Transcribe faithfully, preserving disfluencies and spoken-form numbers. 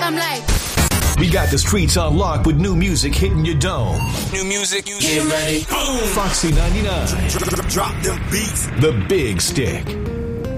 I'm like. We got the streets on lock with new music hitting your dome. New music, get ready. Foxy ninety-nine. Drop them beats. The Big Stick.